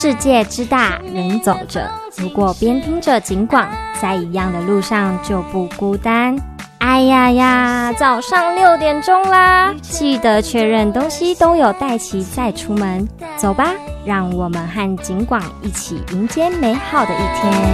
世界之大，人走着，如果边听着警广，在一样的路上就不孤单。哎呀呀，早上6点钟啦，记得确认东西都有带齐再出门。走吧，让我们和警广一起迎接美好的一天。